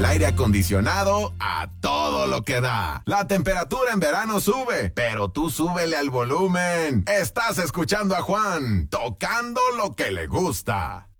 el aire acondicionado a todo lo que da. La temperatura en verano sube, pero tú súbele al volumen. Estás escuchando a Juan, tocando lo que le gusta.